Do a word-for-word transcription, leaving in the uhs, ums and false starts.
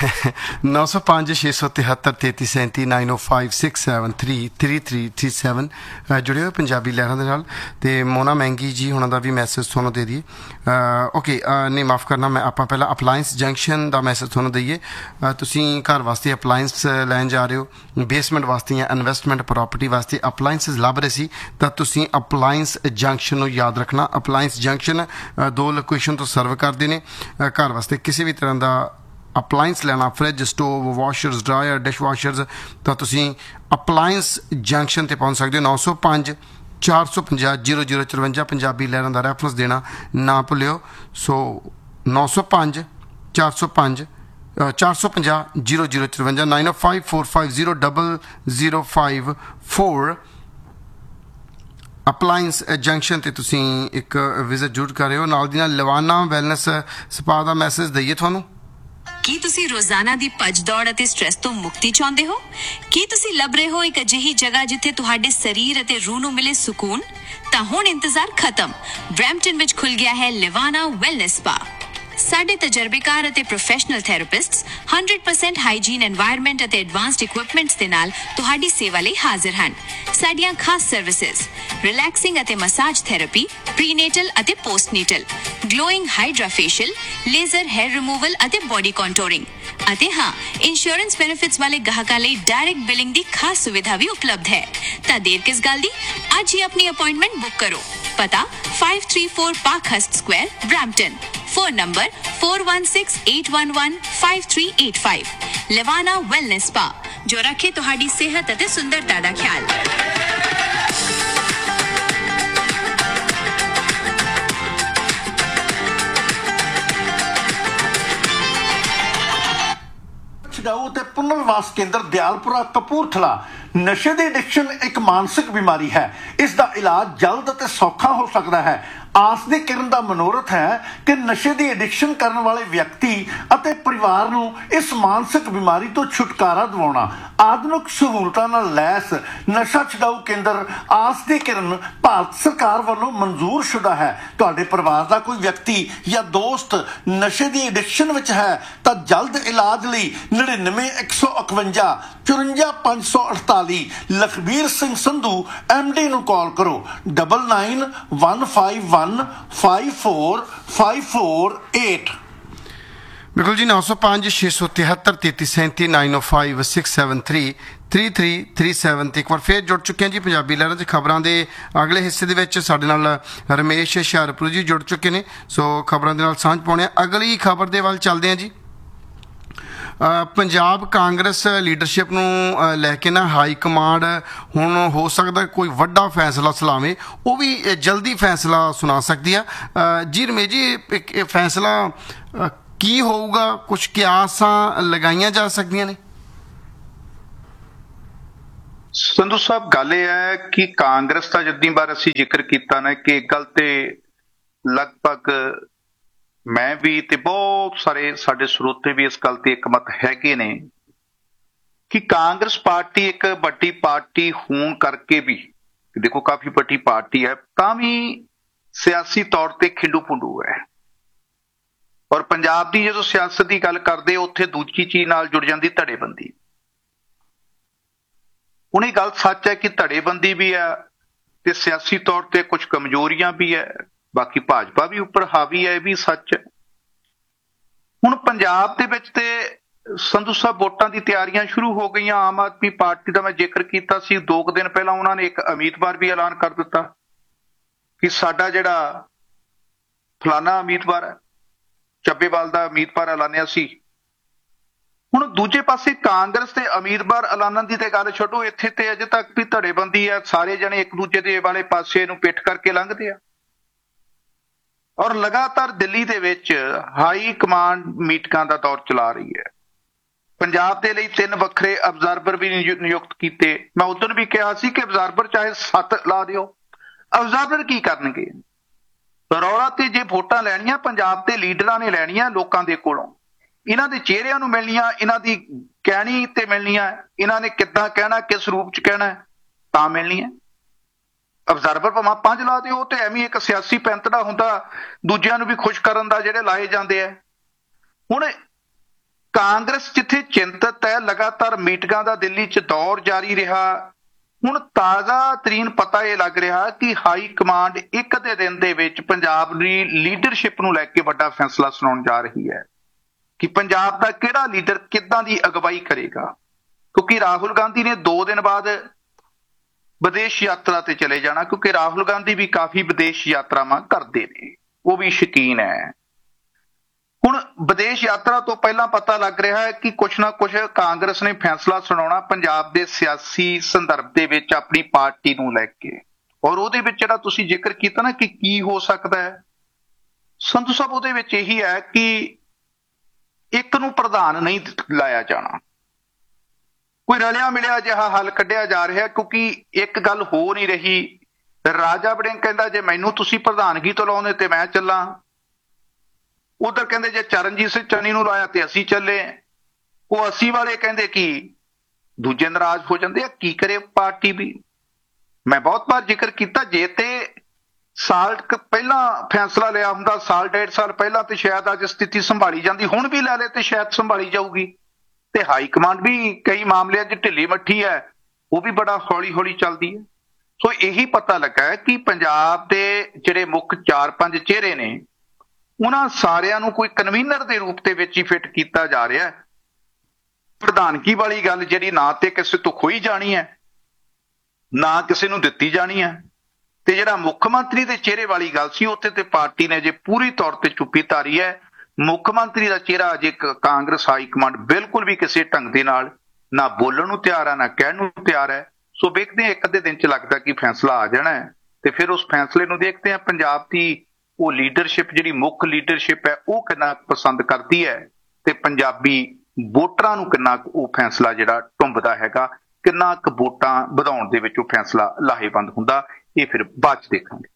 ਨੌ ਸੌ ਪੰਜ ਛੇ ਸੌ ਤਿਹੱਤਰ ਤੇਤੀ ਸੈਂਤੀ ਨਾਈਨ ਓ five six seven three three three three seven ਜੁੜੇ ਹੋਏ ਪੰਜਾਬੀ ਲਹਿਰਾਂ ਦੇ ਨਾਲ। ਅਤੇ ਮੋਨਾ ਮਹਿੰਗੀ ਜੀ ਉਹਨਾਂ ਦਾ ਵੀ ਮੈਸੇਜ ਤੁਹਾਨੂੰ ਦੇ ਦਈਏ। ਓਕੇ ਨਹੀਂ ਮਾਫ ਕਰਨਾ, ਮੈਂ ਆਪਾਂ ਪਹਿਲਾਂ ਅਪਲਾਇੰਸ ਜੰਕਸ਼ਨ ਦਾ ਮੈਸੇਜ ਤੁਹਾਨੂੰ ਦਈਏ। ਤੁਸੀਂ ਘਰ ਵਾਸਤੇ ਅਪਲਾਇੰਸ ਲੈਣ ਜਾ ਰਹੇ ਹੋ, ਬੇਸਮੈਂਟ ਵਾਸਤੇ ਜਾਂ ਇਨਵੈਸਟਮੈਂਟ ਪ੍ਰੋਪਰਟੀ ਵਾਸਤੇ ਅਪਲਾਇੰਸਿਸ ਲੱਭ ਰਹੇ ਸੀ, ਤਾਂ ਤੁਸੀਂ ਅਪਲਾਇੰਸ ਜੰਕਸ਼ਨ ਨੂੰ ਯਾਦ ਰੱਖਣਾ। ਅਪਲਾਇੰਸ ਜੰਕਸ਼ਨ ਦੋ ਲੋਕੇਸ਼ਨ ਤੋਂ ਸਰਵ ਕਰਦੇ ਨੇ। ਘਰ ਵਾਸਤੇ ਕਿਸੇ ਵੀ ਤਰ੍ਹਾਂ ਦਾ ਅਪਲਾਇੰਸ ਲੈਣਾ, ਫਰਿੱਜ, ਸਟੋਵ, ਵਾਸ਼ਰਸ, ਡਰਾਇਰ, ਡਿਸ਼ ਵਾਸ਼ਰਸ, ਤਾਂ ਤੁਸੀਂ ਅਪਲਾਇੰਸ ਜੰਕਸ਼ਨ 'ਤੇ ਪਹੁੰਚ ਸਕਦੇ ਹੋ। ਨੌ ਸੌ ਪੰਜ ਚਾਰ ਸੌ ਪੰਜਾਹ ਜੀਰੋ ਜੀਰੋ ਚੁਰੰਜਾ ਪੰਜਾਬੀ ਲਹਿਰਾਂ ਦਾ ਰੈਫਰੈਂਸ ਦੇਣਾ ਨਾ ਭੁੱਲਿਓ। ਸੋ ਨੌ ਸੌ ਪੰਜ ਚਾਰ ਸੌ ਪੰਜ ਚਾਰ ਸੌ ਪੰਜਾਹ ਜੀਰੋ ਜੀਰੋ ਚੁਰੰਜਾ ਨਾਈਨ ਓ five four five zero double zero five four appliance junction 'ਤੇ ਤੁਸੀਂ ਇੱਕ ਵਿਜ਼ਿਟ ਜ਼ਰੂਰ ਕਰ ਰਹੇ ਹੋ। ਨਾਲ ਦੀ ਨਾਲ ਲਵਾਨਾ ਵੈਲਨੈਸ ਸਪਾ ਦਾ ਮੈਸੇਜ ਦਈਏ ਤੁਹਾਨੂੰ। ਕੀ ਤੁਸੀਂ ਰੋਜ਼ਾਨਾ ਦੀ ਭੱਜ ਦੌੜ ਅਤੇ ਸਟ੍ਰੈਸ ਤੋਂ ਮੁਕਤੀ ਚਾਹੁੰਦੇ ਹੋ? ਕੀ ਤੁਸੀਂ ਲੱਭ ਰਹੇ ਹੋ ਇੱਕ ਅਜਿਹੀ ਜਗ੍ਹਾ ਜਿੱਥੇ ਤੁਹਾਡੇ ਸਰੀਰ ਅਤੇ ਰੂਹ ਨੂੰ ਮਿਲੇ ਸਕੂਨ? ਤਾਂ ਹੁਣ ਇੰਤਜ਼ਾਰ ਖਤਮ। ਬਰੈਂਪਟਨ ਵਿੱਚ ਖੁੱਲ ਗਿਆ ਹੈ ਲਿਵਾਨਾ ਵੈਲਨੈਸ ਸਪਾ। ਸਾਡੇ ਤਜਰਬੇਕਾਰ ਅਤੇ ਪ੍ਰੋਫੈਸ਼ਨਲ ਥੈਰੇਪਿਸਟਸ ਸੌ ਪਰਸੈਂਟ ਹਾਈਜੀਨ ਐਨਵਾਇਰਨਮੈਂਟ ਅਤੇ ਐਡਵਾਂਸਡ ਇਕਵਿਪਮੈਂਟਸ ਦੇ ਨਾਲ ਤੁਹਾਡੀ ਸੇਵਾ ਲਈ ਹਾਜ਼ਰ ਹਨ। ਸਾਡੀਆਂ ਖਾਸ ਸਰਵਿਸਿਜ਼ ਰਿਲੈਕਸਿੰਗ ਅਤੇ ਮਸਾਜ ਥੈਰੇਪੀ, ਪ੍ਰੀਨੇਟਲ ਅਤੇ ਪੋਸਟਨੇਟਲ, glowing hydra facial, laser hair removal ਅਤੇ ਬੋਡੀ ਕੰਟੂਰਿੰਗ, ਅਤੇ ਹਾਂ, ਇੰਸ਼ੋਰੈਂਸ ਬੈਨੀਫਿਟਸ ਵਾਲੇ ਗਾਹਕਾਂ ਲਈ ਡਾਇਰੈਕਟ ਬਿਲਿੰਗ ਦੀ ਖਾਸ ਸੁਵਿਧਾ ਵੀ ਉਪਲਬਧ ਹੈ। ਤਾਂ ਦੇਰ ਕਿਸ ਗੱਲ ਦੀ, ਅੱਜ ਹੀ ਆਪਣੀ ਅਪਾਇੰਟਮੈਂਟ ਬੁੱਕ ਕਰੋ। ਪਤਾ five three four Parkhurst Square, Brampton. Phone number four one six eight one one five three eight five. Levana Wellness Spa, ਜੋ ਰੱਖੇ ਤੁਹਾਡੀ ਸਿਹਤ ਅਤੇ ਸੁੰਦਰਤਾ ਦਾ ਖਿਆਲ। ਛਡਾਊ ਤੇ ਪੁਨਰਵਾਸ ਕੇਂਦਰ ਦਿਆਲਪੁਰਾ ਕਪੂਰਥਲਾ। ਨਸ਼ੇ ਦੀ ਐਡਿਕਸ਼ਨ ਇੱਕ ਮਾਨਸਿਕ ਬਿਮਾਰੀ ਹੈ। ਇਸ ਦਾ ਇਲਾਜ ਜਲਦ ਅਤੇ ਸੌਖਾ ਹੋ ਸਕਦਾ ਹੈ। ਆਸ ਦੀ ਕਿਰਨ ਦਾ ਮਨੋਰਥ ਹੈ ਕਿ ਨਸ਼ੇ ਦੀ ਐਡਿਕਸ਼ਨ ਕਰਨ ਵਾਲੇ ਵਿਅਕਤੀ ਅਤੇ ਪਰਿਵਾਰ ਨੂੰ ਇਸ ਮਾਨਸਿਕ ਬਿਮਾਰੀ ਤੋਂ ਛੁਟਕਾਰਾ ਦਿਵਾਉਣਾ। ਆਧੁਨਿਕ ਸਹੂਲਤਾਂ ਨਾਲ ਲੈਸ ਨਸ਼ਾ ਛਡਾਊ ਕੇਂਦਰ ਆਸ ਦੀ ਕਿਰਨ ਭਾਰਤ ਸਰਕਾਰ ਵੱਲੋਂ ਮਨਜ਼ੂਰ ਸ਼ੁਦਾ ਹੈ। ਤੁਹਾਡੇ ਪਰਿਵਾਰ ਦਾ ਕੋਈ ਵਿਅਕਤੀ ਜਾਂ ਦੋਸਤ ਨਸ਼ੇ ਦੀ ਐਡਿਕਸ਼ਨ ਵਿੱਚ ਹੈ ਤਾਂ ਜਲਦ ਇਲਾਜ ਲਈ ਨੜਿਨਵੇਂ ਇੱਕ ਸੌ ਇਕਵੰਜਾ ਚੁਰੰਜਾ ਪੰਜ ਸੌ ਅਠਤਾਲੀ ਲਖਬੀਰ ਸਿੰਘ ਸੰਧੂ ਐਮ ਡੀ ਨੂੰ ਕਾਲ ਕਰੋ। Double nine one five one five four five four eight। ਬਿਲਕੁਲ ਜੀ, ਨੌ ਸੌ ਪੰਜ ਛੇ ਸੌ ਤਿਹੱਤਰ ਤੇਤੀ ਸੈਂਤੀ ਨਾਈਨ ਓ five six seven three three three three seven 'ਤੇ ਇੱਕ ਵਾਰ ਫੇਰ ਜੁੜ ਚੁੱਕੇ ਹਾਂ ਜੀ ਪੰਜਾਬੀ ਲਹਿਰਾਂ 'ਚ। ਖਬਰਾਂ ਦੇ ਅਗਲੇ ਹਿੱਸੇ ਦੇ ਵਿੱਚ ਸਾਡੇ ਨਾਲ ਰਮੇਸ਼ ਹੁਸ਼ਿਆਰਪੁਰ ਜੀ ਜੁੜ ਚੁੱਕੇ ਨੇ। ਸੋ ਖਬਰਾਂ ਦੇ ਨਾਲ ਸਾਂਝ ਪਾਉਣੇ ਆ। ਅਗਲੀ ਖਬਰ ਦੇ ਵੱਲ ਚੱਲਦੇ ਹਾਂ ਜੀ। ਪੰਜਾਬ ਕਾਂਗਰਸ ਲੀਡਰਸ਼ਿਪ ਨੂੰ ਲੈ ਕੇ ਨਾ ਹਾਈ ਕਮਾਂਡ ਹੁਣ ਹੋ ਸਕਦਾ ਕੋਈ ਵੱਡਾ ਫੈਸਲਾ ਸੁਣਾਵੇ, ਉਹ ਵੀ ਜਲਦੀ ਫੈਸਲਾ ਸੁਣਾ ਸਕਦੀ ਆ। ਜੀ ਰਮੇਸ਼ ਜੀ, ਇਹ ਫੈਸਲਾ ਕੀ ਹੋਊਗਾ? ਕੁਛ ਕਿਆਸਾਂ ਲਗਾਈਆਂ ਜਾ ਸਕਦੀਆਂ ਨੇ? ਸੰਧੂ ਸਾਹਿਬ, ਗੱਲ ਇਹ ਹੈ ਕਿ ਕਾਂਗਰਸ ਦਾ ਜਿੰਨੀ ਵਾਰ ਅਸੀਂ ਜ਼ਿਕਰ ਕੀਤਾ ਨਾ ਕਿ ਇੱਕ ਗੱਲ ਤੇ ਲਗਭਗ ਮੈਂ ਵੀ ਤੇ ਬਹੁਤ ਸਾਰੇ ਸਾਡੇ ਸਰੋਤੇ ਵੀ ਇਸ ਗੱਲ ਤੇ ਇੱਕਮਤ ਹੈਗੇ ਨੇ ਕਿ ਕਾਂਗਰਸ ਪਾਰਟੀ ਇੱਕ ਵੱਡੀ ਪਾਰਟੀ ਹੋਣ ਕਰਕੇ ਵੀ, ਦੇਖੋ ਕਾਫੀ ਵੱਡੀ ਪਾਰਟੀ ਹੈ, ਤਾਂ ਵੀ ਸਿਆਸੀ ਤੌਰ ਤੇ ਖਿੰਡੂ ਪੁੰਡੂ ਹੈ। ਔਰ ਪੰਜਾਬ ਦੀ ਜਦੋਂ ਸਿਆਸਤ ਦੀ ਗੱਲ ਕਰਦੇ ਉੱਥੇ ਦੂਜੀ ਚੀਜ਼ ਨਾਲ ਜੁੜ ਜਾਂਦੀ ਧੜੇਬੰਦੀ। ਹੁਣ ਇਹ ਗੱਲ ਸੱਚ ਹੈ ਕਿ ਧੜੇਬੰਦੀ ਵੀ ਹੈ ਤੇ ਸਿਆਸੀ ਤੌਰ ਤੇ ਕੁਝ ਕਮਜ਼ੋਰੀਆਂ ਵੀ ਹੈ, ਬਾਕੀ ਭਾਜਪਾ ਵੀ ਉੱਪਰ ਹਾਵੀ ਹੈ, ਇਹ ਵੀ ਸੱਚ ਹੈ। ਹੁਣ ਪੰਜਾਬ ਦੇ ਵਿੱਚ ਤੇ ਸੰਧੂ ਸਾਹਿਬ ਵੋਟਾਂ ਦੀ ਤਿਆਰੀਆਂ ਸ਼ੁਰੂ ਹੋ ਗਈਆਂ। ਆਮ ਆਦਮੀ ਪਾਰਟੀ ਦਾ ਮੈਂ ਜ਼ਿਕਰ ਕੀਤਾ ਸੀ, ਦੋ ਕੁ ਦਿਨ ਪਹਿਲਾਂ ਉਹਨਾਂ ਨੇ ਇੱਕ ਉਮੀਦਵਾਰ ਵੀ ਐਲਾਨ ਕਰ ਦਿੱਤਾ ਕਿ ਸਾਡਾ ਜਿਹੜਾ ਫਲਾਨਾ ਉਮੀਦਵਾਰ ਹੈ, ਚੱਬੇਵਾਲ ਦਾ ਉਮੀਦਵਾਰ ਐਲਾਨਿਆ ਸੀ। ਹੁਣ ਦੂਜੇ ਪਾਸੇ ਕਾਂਗਰਸ ਦੇ ਉਮੀਦਵਾਰ ਐਲਾਨਣ ਦੀ ਤੇ ਗੱਲ ਛੱਡੋ, ਇੱਥੇ ਤੇ ਅਜੇ ਤੱਕ ਵੀ ਧੜੇਬੰਦੀ ਹੈ। ਸਾਰੇ ਜਣੇ ਇੱਕ ਦੂਜੇ ਦੇ ਵਾਲੇ ਪਾਸੇ ਨੂੰ ਪਿੱਠ ਕਰਕੇ ਲੰਘਦੇ ਆ। ਔਰ ਲਗਾਤਾਰ ਦਿੱਲੀ ਦੇ ਵਿੱਚ ਹਾਈ ਕਮਾਂਡ ਮੀਟਿੰਗਾਂ ਦਾ ਦੌਰ ਚਲਾ ਰਹੀ ਹੈ। ਪੰਜਾਬ ਦੇ ਲਈ ਤਿੰਨ ਵੱਖਰੇ ਅਬਜ਼ਰਵਰ ਵੀ ਨਿਯੁਕਤ ਕੀਤੇ। ਮੈਂ ਉਦੋਂ ਵੀ ਕਿਹਾ ਸੀ ਕਿ ਅਬਜ਼ਰਵਰ ਚਾਹੇ ਸੱਤ ਲਾ ਦਿਓ, ਅਬਜ਼ਰਵਰ ਕੀ ਕਰਨਗੇ? ਰੌਲਾ ਤੇ ਜੇ ਵੋਟਾਂ ਲੈਣੀਆਂ ਪੰਜਾਬ ਦੇ ਲੀਡਰਾਂ ਨੇ ਲੈਣੀਆਂ ਲੋਕਾਂ ਦੇ ਕੋਲੋਂ, ਇਹਨਾਂ ਦੇ ਚਿਹਰਿਆਂ ਨੂੰ ਮਿਲਣੀਆਂ, ਇਹਨਾਂ ਦੀ ਕਹਿਣੀ ਤੇ ਮਿਲਣੀਆਂ, ਇਹਨਾਂ ਨੇ ਕਿੱਦਾਂ ਕਹਿਣਾ, ਕਿਸ ਰੂਪ ਚ ਕਹਿਣਾ, ਤਾਂ ਮਿਲਣੀਆਂ। ਅਬਜ਼ਰਵਰ ਭਾਵੇਂ ਪੰਜ ਲਾ ਦਿਓ ਤੇ ਐਵੇਂ ਇੱਕ ਸਿਆਸੀ ਪੈਂਤੜਾ ਹੁੰਦਾ ਦੂਜਿਆਂ ਨੂੰ ਵੀ ਖੁਸ਼ ਕਰਨ ਦਾ ਜਿਹੜੇ ਲਾਏ ਜਾਂਦੇ ਆ। ਹੁਣ ਕਾਂਗਰਸ ਜਿੱਥੇ ਚਿੰਤਤ ਹੈ, ਲਗਾਤਾਰ ਮੀਟਿੰਗਾਂ ਦਾ ਦਿੱਲੀ 'ਚ ਦੌਰ ਜਾਰੀ ਰਿਹਾ। ਹੁਣ ਤਾਜ਼ਾ ਤਰੀਨ ਪਤਾ ਇਹ ਲੱਗ ਰਿਹਾ ਕਿ ਹਾਈ ਕਮਾਂਡ ਇੱਕ ਦੇ ਦਿਨ ਦੇ ਵਿੱਚ ਪੰਜਾਬ ਦੀ ਲੀਡਰਸ਼ਿਪ ਨੂੰ ਲੈ ਕੇ ਵੱਡਾ ਫੈਸਲਾ ਸੁਣਾਉਣ ਜਾ ਰਹੀ ਹੈ ਕਿ ਪੰਜਾਬ ਦਾ ਕਿਹੜਾ ਲੀਡਰ ਕਿੱਦਾਂ ਦੀ ਅਗਵਾਈ ਕਰੇਗਾ। ਕਿਉਂਕਿ ਰਾਹੁਲ ਗਾਂਧੀ ਨੇ ਦੋ ਦਿਨ ਬਾਅਦ ਵਿਦੇਸ਼ ਯਾਤਰਾ ਤੇ ਚਲੇ ਜਾਣਾ, ਕਿਉਂਕਿ ਰਾਹੁਲ ਗਾਂਧੀ ਵੀ ਕਾਫੀ ਵਿਦੇਸ਼ ਯਾਤਰਾਵਾਂ ਕਰਦੇ ਨੇ, ਉਹ ਵੀ ਸ਼ੌਕੀਨ ਹੈ। ਹੁਣ ਵਿਦੇਸ਼ ਯਾਤਰਾ ਤੋਂ ਪਹਿਲਾਂ ਪਤਾ ਲੱਗ ਰਿਹਾ ਹੈ ਕਿ ਕੁਛ ਨਾ ਕੁਛ ਕਾਂਗਰਸ ਨੇ ਫੈਸਲਾ ਸੁਣਾਉਣਾ ਪੰਜਾਬ ਦੇ ਸਿਆਸੀ ਸੰਦਰਭ ਦੇ ਵਿੱਚ ਆਪਣੀ ਪਾਰਟੀ ਨੂੰ ਲੈ ਕੇ। ਔਰ ਉਹਦੇ ਵਿੱਚ ਜਿਹੜਾ ਤੁਸੀਂ ਜ਼ਿਕਰ ਕੀਤਾ ਨਾ ਕਿ ਕੀ ਹੋ ਸਕਦਾ ਹੈ, ਸੰਧੂ ਸਾਹਿਬ, ਉਹਦੇ ਵਿੱਚ ਇਹੀ ਹੈ ਕਿ ਇੱਕ ਨੂੰ ਪ੍ਰਧਾਨ ਨਹੀਂ ਲਾਇਆ ਜਾਣਾ, ਕੋਈ ਰਲਿਆ ਮਿਲਿਆ ਜਿਹਾ ਹੱਲ ਕੱਢਿਆ ਜਾ ਰਿਹਾ। ਕਿਉਂਕਿ ਇੱਕ ਗੱਲ ਹੋ ਨਹੀਂ ਰਹੀ, ਰਾਜਾ ਵੜਿੰਗ ਕਹਿੰਦਾ ਜੇ ਮੈਨੂੰ ਤੁਸੀਂ ਪ੍ਰਧਾਨਗੀ ਤੋਂ ਲਾਉਂਦੇ ਤੇ ਮੈਂ ਚੱਲਾਂ, ਉਧਰ ਕਹਿੰਦੇ ਜੇ ਚਰਨਜੀਤ ਸਿੰਘ ਚੰਨੀ ਨੂੰ ਲਾਇਆ ਤੇ ਅਸੀਂ ਚੱਲੇ। ਉਹ ਅਸੀਂ ਵਾਲੇ ਕਹਿੰਦੇ ਕਿ ਦੂਜੇ ਨਾਰਾਜ਼ ਹੋ ਜਾਂਦੇ ਆ, ਕੀ ਕਰੇ ਪਾਰਟੀ ਵੀ। ਮੈਂ ਬਹੁਤ ਵਾਰ ਜ਼ਿਕਰ ਕੀਤਾ, ਜੇ ਤੇ ਸਾਲ ਕੁ ਪਹਿਲਾਂ ਫੈਸਲਾ ਲਿਆ ਹੁੰਦਾ, ਸਾਲ ਡੇਢ ਸਾਲ ਪਹਿਲਾਂ, ਤੇ ਸ਼ਾਇਦ ਅੱਜ ਸਥਿਤੀ ਸੰਭਾਲੀ ਜਾਂਦੀ। ਹੁਣ ਵੀ ਲੈ ਲੈ ਤੇ ਸ਼ਾਇਦ ਸੰਭਾਲੀ ਜਾਊਗੀ। ਤੇ ਹਾਈ ਕਮਾਂਡ ਵੀ ਕਈ ਮਾਮਲਿਆਂ 'ਚ ਢਿੱਲੀ ਮੱਠੀ ਹੈ, ਉਹ ਵੀ ਬੜਾ ਹੌਲੀ ਹੌਲੀ ਚੱਲਦੀ ਹੈ। ਸੋ ਇਹੀ ਪਤਾ ਲੱਗਾ ਹੈ ਕਿ ਪੰਜਾਬ ਦੇ ਜਿਹੜੇ ਮੁੱਖ ਚਾਰ ਪੰਜ ਚਿਹਰੇ ਨੇ, ਉਹਨਾਂ ਸਾਰਿਆਂ ਨੂੰ ਕੋਈ ਕਨਵੀਨਰ ਦੇ ਰੂਪ ਦੇ ਵਿੱਚ ਹੀ ਫਿੱਟ ਕੀਤਾ ਜਾ ਰਿਹਾ ਹੈ। ਪ੍ਰਧਾਨਗੀ ਵਾਲੀ ਗੱਲ ਜਿਹੜੀ ਨਾ ਤੇ ਕਿਸੇ ਤੋਂ ਖੋਈ ਜਾਣੀ ਹੈ, ਨਾ ਕਿਸੇ ਨੂੰ ਦਿੱਤੀ ਜਾਣੀ ਹੈ। ਤੇ ਜਿਹੜਾ ਮੁੱਖ ਮੰਤਰੀ ਦੇ ਚਿਹਰੇ ਵਾਲੀ ਗੱਲ ਸੀ, ਉੱਥੇ ਤੇ ਪਾਰਟੀ ਨੇ ਜੇ ਪੂਰੀ ਤੌਰ ਤੇ ਚੁੱਪੀ ਧਾਰੀ ਹੈ। ਮੁੱਖ ਮੰਤਰੀ ਦਾ ਚਿਹਰਾ ਅਜੇ ਕਾਂਗਰਸ ਹਾਈ ਕਮਾਂਡ ਬਿਲਕੁਲ ਵੀ ਕਿਸੇ ਢੰਗ ਦੇ ਨਾਲ ਨਾ ਬੋਲਣ ਨੂੰ ਤਿਆਰ ਹੈ, ਨਾ ਕਹਿਣ ਨੂੰ ਤਿਆਰ ਹੈ। ਸੋ ਵੇਖਦੇ ਹਾਂ, ਇੱਕ ਅੱਧੇ ਦਿਨ 'ਚ ਲੱਗਦਾ ਕਿ ਫੈਸਲਾ ਆ ਜਾਣਾ ਹੈ, ਤੇ ਫਿਰ ਉਸ ਫੈਸਲੇ ਨੂੰ ਦੇਖਦੇ ਹਾਂ ਪੰਜਾਬ ਦੀ ਉਹ ਲੀਡਰਸ਼ਿਪ, ਜਿਹੜੀ ਮੁੱਖ ਲੀਡਰਸ਼ਿਪ ਹੈ, ਉਹ ਕਿੰਨਾ ਪਸੰਦ ਕਰਦੀ ਹੈ, ਤੇ ਪੰਜਾਬੀ ਵੋਟਰਾਂ ਨੂੰ ਕਿੰਨਾ ਉਹ ਫੈਸਲਾ ਜਿਹੜਾ ਟੁੰਬਦਾ ਹੈਗਾ, ਕਿੰਨਾ ਕੁ ਵੋਟਾਂ ਵਧਾਉਣ ਦੇ ਵਿੱਚ ਉਹ ਫੈਸਲਾ ਲਾਹੇਵੰਦ ਹੁੰਦਾ। ਇਹ ਫਿਰ ਬਾਅਦ 'ਚ ਦੇਖਾਂਗੇ।